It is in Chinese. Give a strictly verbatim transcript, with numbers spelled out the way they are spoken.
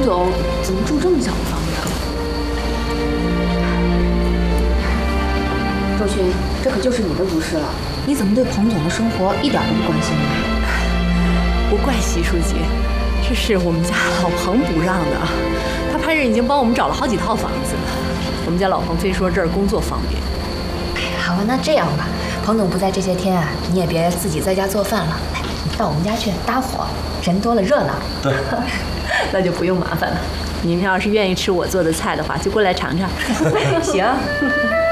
总怎么住这么小的房子？周勋，这可就是你的不是了。你怎么对彭总的生活一点都不关心呢？ 不怪习书记，这是我们家老彭不让的。他派人已经帮我们找了好几套房子了。我们家老彭非说这儿工作方便。 哎，好吧，那这样吧，彭总不在这些天啊，你也别自己在家做饭了，来，你到我们家去搭伙，人多了热闹。 对， 那就不用麻烦了。你们要是愿意吃我做的菜的话，就过来尝尝。 行。